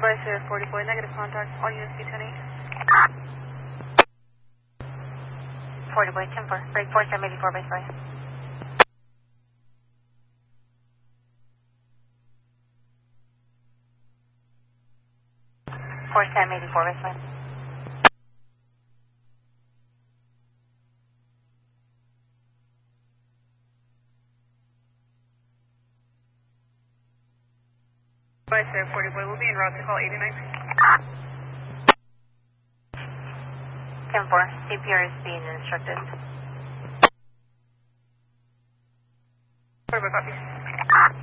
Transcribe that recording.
Vice 44, negative contact, all units B28. 40 boy, 10 4, break 4784 base boy. 4784 base boy. Vice 40 boy, we'll be en route to call 89. 10 4, CPR is being instructed. 40 boy, copy.